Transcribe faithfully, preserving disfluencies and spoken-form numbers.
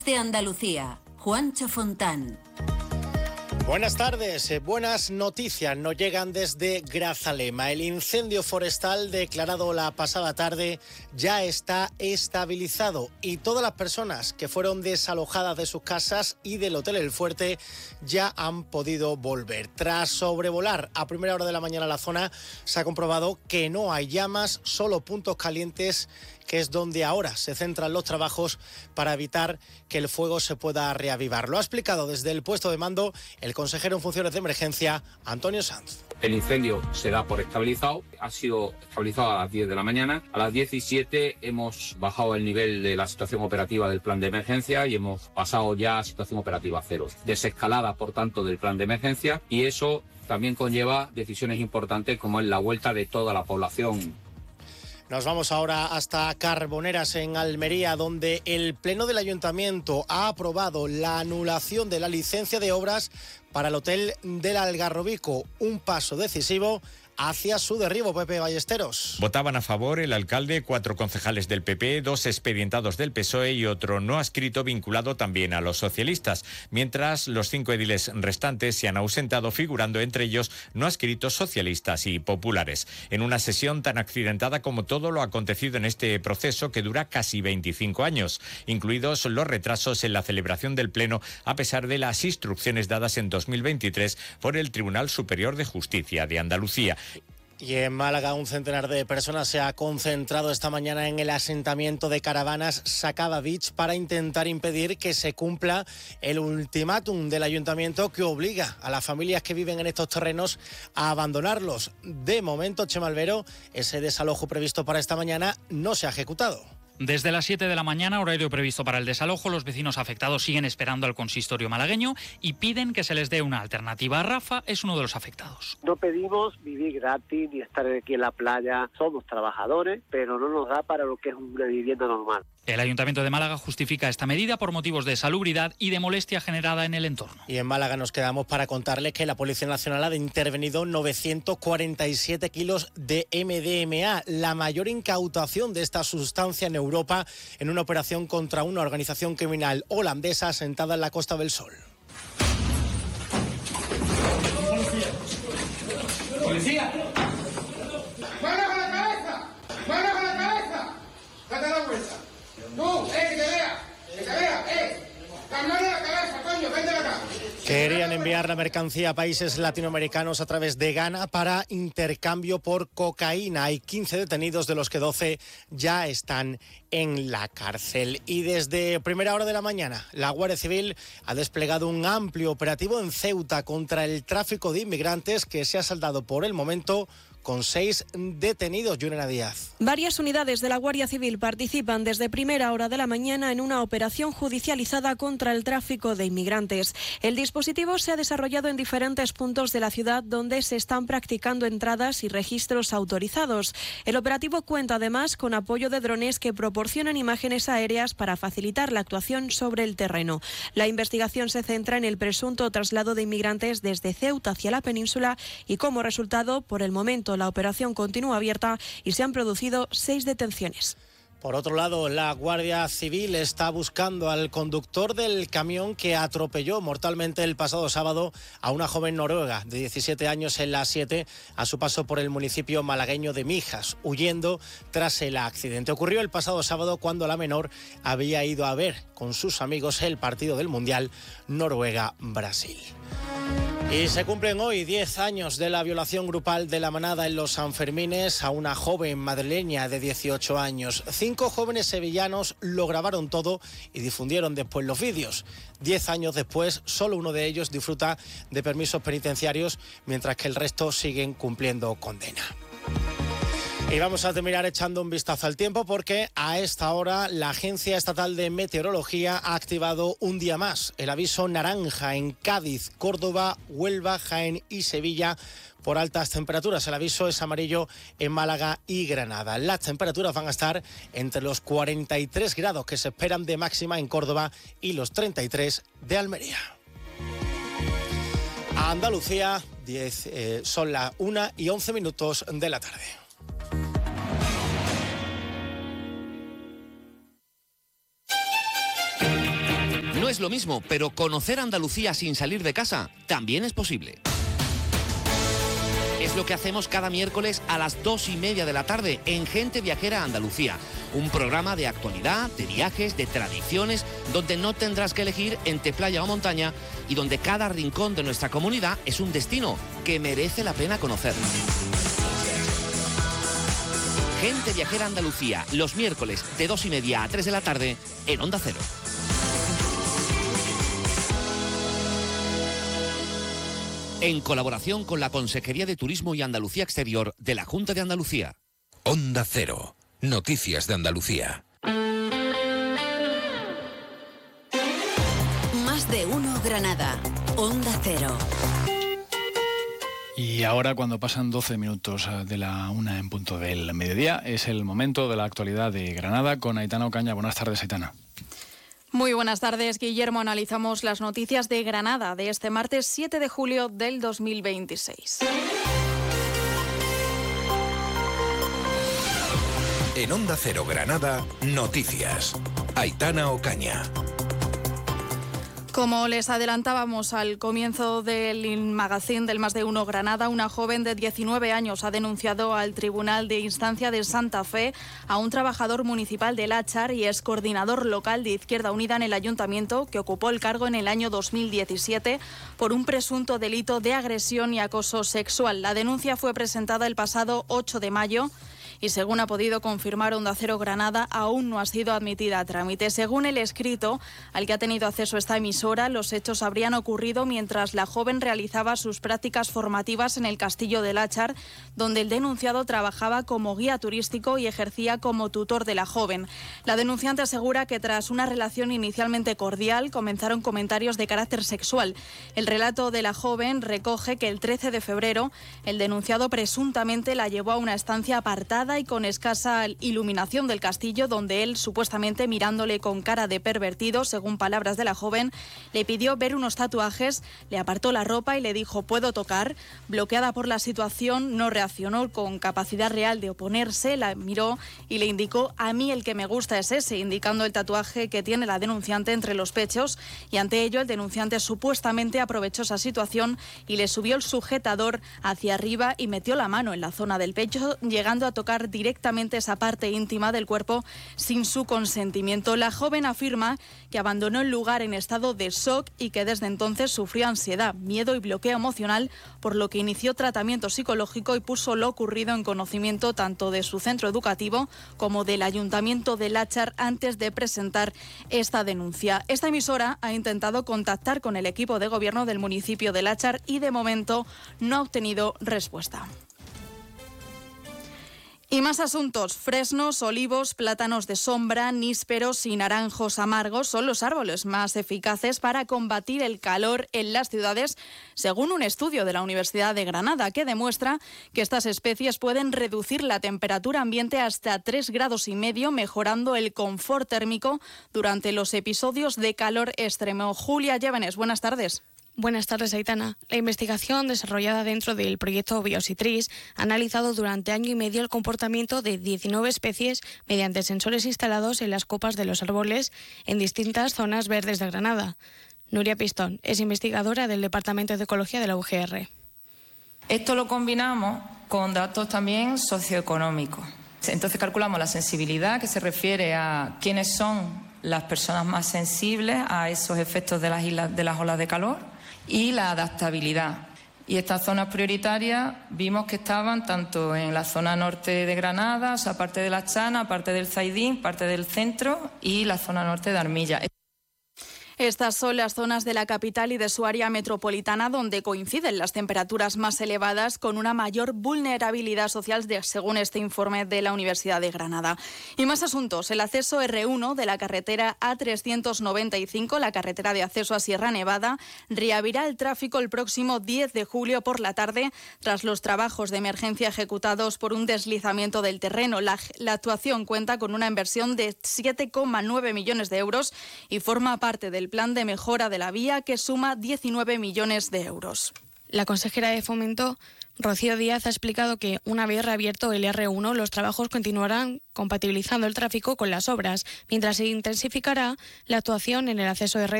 De Andalucía, Juancho Fontán. Buenas tardes, eh, buenas noticias nos llegan desde Grazalema. El incendio forestal declarado la pasada tarde ya está estabilizado y todas las personas que fueron desalojadas de sus casas y del Hotel El Fuerte ya han podido volver. Tras sobrevolar a primera hora de la mañana la zona, se ha comprobado que no hay llamas, solo puntos calientes, que es donde ahora se centran los trabajos para evitar que el fuego se pueda reavivar. Lo ha explicado desde el puesto de mando el consejero en funciones de emergencia, Antonio Sanz. El incendio se da por estabilizado, ha sido estabilizado a las diez de la mañana. A las diecisiete hemos bajado el nivel de la situación operativa del plan de emergencia y hemos pasado ya a situación operativa cero. Desescalada, por tanto, del plan de emergencia, y eso también conlleva decisiones importantes como es la vuelta de toda la población. Nos vamos ahora hasta Carboneras, en Almería, donde el Pleno del Ayuntamiento ha aprobado la anulación de la licencia de obras para el Hotel del Algarrobico, un paso decisivo hacia su derribo. Pepe Ballesteros. Votaban a favor el alcalde, cuatro concejales del P P, dos expedientados del P S O E y otro no adscrito vinculado también a los socialistas, mientras los cinco ediles restantes se han ausentado, figurando entre ellos no adscritos socialistas y populares. En una sesión tan accidentada como todo lo acontecido en este proceso, que dura casi veinticinco años, incluidos los retrasos en la celebración del Pleno, a pesar de las instrucciones dadas en dos mil veintitrés por el Tribunal Superior de Justicia de Andalucía. Y en Málaga, un centenar de personas se ha concentrado esta mañana en el asentamiento de caravanas Sacaba Beach para intentar impedir que se cumpla el ultimátum del ayuntamiento que obliga a las familias que viven en estos terrenos a abandonarlos. De momento, Chema Albero, ese desalojo previsto para esta mañana no se ha ejecutado. Desde las siete de la mañana, horario previsto para el desalojo, los vecinos afectados siguen esperando al consistorio malagueño y piden que se les dé una alternativa. Rafa es uno de los afectados. No pedimos vivir gratis ni estar aquí en la playa. Somos trabajadores, pero no nos da para lo que es una vivienda normal. El Ayuntamiento de Málaga justifica esta medida por motivos de salubridad y de molestia generada en el entorno. Y en Málaga nos quedamos para contarles que la Policía Nacional ha intervenido novecientos cuarenta y siete kilos de M D M A, la mayor incautación de esta sustancia en Europa, en una operación contra una organización criminal holandesa asentada en la Costa del Sol. ¡Policía! ¡Mano con la cabeza! ¡Mano con la cabeza! ¡Date la vuelta! ¡Tú! ¡Eh, que te vea! ¡Que te vea! ¡Eh! ¡La mano en la cabeza, coño! ¡Vente acá! Querían enviar la mercancía a países latinoamericanos a través de Ghana para intercambio por cocaína. Hay quince detenidos, de los que doce ya están en la cárcel. Y desde primera hora de la mañana, la Guardia Civil ha desplegado un amplio operativo en Ceuta contra el tráfico de inmigrantes, que se ha saldado por el momento con seis detenidos. Yurena Díaz. Varias unidades de la Guardia Civil participan desde primera hora de la mañana en una operación judicializada contra el tráfico de inmigrantes. El dispositivo se ha desarrollado en diferentes puntos de la ciudad donde se están practicando entradas y registros autorizados. El operativo cuenta además con apoyo de drones que proporcionan imágenes aéreas para facilitar la actuación sobre el terreno. La investigación se centra en el presunto traslado de inmigrantes desde Ceuta hacia la península y, como resultado, por el momento la operación continúa abierta y se han producido seis detenciones. Por otro lado, la Guardia Civil está buscando al conductor del camión que atropelló mortalmente el pasado sábado a una joven noruega de diecisiete años en la A siete a su paso por el municipio malagueño de Mijas, huyendo tras el accidente. Ocurrió el pasado sábado cuando la menor había ido a ver con sus amigos el partido del Mundial Noruega-Brasil. Y se cumplen hoy diez años de la violación grupal de la manada en los Sanfermines a una joven madrileña de dieciocho años. Cinco jóvenes sevillanos lo grabaron todo y difundieron después los vídeos. Diez años después, solo uno de ellos disfruta de permisos penitenciarios, mientras que el resto siguen cumpliendo condena. Y vamos a terminar echando un vistazo al tiempo, porque a esta hora la Agencia Estatal de Meteorología ha activado un día más el aviso naranja en Cádiz, Córdoba, Huelva, Jaén y Sevilla por altas temperaturas. El aviso es amarillo en Málaga y Granada. Las temperaturas van a estar entre los cuarenta y tres grados que se esperan de máxima en Córdoba y los treinta y tres de Almería. A Andalucía, diez, eh, son las una y once minutos de la tarde. es lo mismo, pero conocer Andalucía sin salir de casa también es posible. Es lo que hacemos cada miércoles a las dos y media de la tarde en Gente Viajera Andalucía. Un programa de actualidad, de viajes, de tradiciones, donde no tendrás que elegir entre playa o montaña y donde cada rincón de nuestra comunidad es un destino que merece la pena conocer. Gente Viajera Andalucía, los miércoles de dos y media a tres de la tarde en Onda Cero. En colaboración con la Consejería de Turismo y Andalucía Exterior de la Junta de Andalucía. Onda Cero. Noticias de Andalucía. Más de uno Granada. Onda Cero. Y ahora, cuando pasan doce minutos de la una en punto del mediodía, es el momento de la actualidad de Granada con Aitana Ocaña. Buenas tardes, Aitana. Muy buenas tardes, Guillermo. Analizamos las noticias de Granada de este martes siete de julio del dos mil veintiséis. En Onda Cero Granada, noticias. Aitana Ocaña. Como les adelantábamos al comienzo del magazín del Más de Uno Granada, una joven de diecinueve años ha denunciado al Tribunal de Instancia de Santa Fe a un trabajador municipal de Láchar y es coordinador local de Izquierda Unida en el ayuntamiento, que ocupó el cargo en el año dos mil diecisiete por un presunto delito de agresión y acoso sexual. La denuncia fue presentada el pasado ocho de mayo. Y según ha podido confirmar Onda Cero Granada, aún no ha sido admitida a trámite. Según el escrito al que ha tenido acceso esta emisora, los hechos habrían ocurrido mientras la joven realizaba sus prácticas formativas en el Castillo de Láchar, donde el denunciado trabajaba como guía turístico y ejercía como tutor de la joven. La denunciante asegura que tras una relación inicialmente cordial comenzaron comentarios de carácter sexual. El relato de la joven recoge que el trece de febrero el denunciado presuntamente la llevó a una estancia apartada y con escasa iluminación del castillo, donde él, supuestamente mirándole con cara de pervertido, según palabras de la joven, le pidió ver unos tatuajes, le apartó la ropa y le dijo «¿puedo tocar?». Bloqueada por la situación, no reaccionó con capacidad real de oponerse, la miró y le indicó «a mí el que me gusta es ese», indicando el tatuaje que tiene la denunciante entre los pechos, y ante ello el denunciante supuestamente aprovechó esa situación y le subió el sujetador hacia arriba y metió la mano en la zona del pecho, llegando a tocar directamente esa parte íntima del cuerpo sin su consentimiento. La joven afirma que abandonó el lugar en estado de shock y que desde entonces sufrió ansiedad, miedo y bloqueo emocional, por lo que inició tratamiento psicológico y puso lo ocurrido en conocimiento tanto de su centro educativo como del Ayuntamiento de Láchar antes de presentar esta denuncia. Esta emisora ha intentado contactar con el equipo de gobierno del municipio de Láchar y de momento no ha obtenido respuesta. Y más asuntos. Fresnos, olivos, plátanos de sombra, nísperos y naranjos amargos son los árboles más eficaces para combatir el calor en las ciudades, según un estudio de la Universidad de Granada, que demuestra que estas especies pueden reducir la temperatura ambiente hasta tres grados y medio, mejorando el confort térmico durante los episodios de calor extremo. Julia Llévenes, buenas tardes. Buenas tardes, Aitana. La investigación desarrollada dentro del proyecto Biositris ha analizado durante año y medio el comportamiento de diecinueve especies mediante sensores instalados en las copas de los árboles en distintas zonas verdes de Granada. Nuria Pistón es investigadora del Departamento de Ecología de la U G R. Esto lo combinamos con datos también socioeconómicos. Entonces calculamos la sensibilidad, que se refiere a quiénes son las personas más sensibles a esos efectos de las, islas, de las olas de calor, y la adaptabilidad. Y estas zonas prioritarias vimos que estaban tanto en la zona norte de Granada, o sea, parte de La Chana, parte del Zaidín, parte del centro y la zona norte de Armilla. Estas son las zonas de la capital y de su área metropolitana donde coinciden las temperaturas más elevadas con una mayor vulnerabilidad social, de, según este informe de la Universidad de Granada. Y más asuntos. El acceso erre uno de la carretera A trescientos noventa y cinco, la carretera de acceso a Sierra Nevada, reabrirá el tráfico el próximo diez de julio por la tarde tras los trabajos de emergencia ejecutados por un deslizamiento del terreno. La, la actuación cuenta con una inversión de siete coma nueve millones de euros y forma parte del plan de mejora de la vía, que suma diecinueve millones de euros. La consejera de Fomento, Rocío Díaz, ha explicado que una vez reabierto el erre uno, los trabajos continuarán compatibilizando el tráfico con las obras, mientras se intensificará la actuación en el acceso erre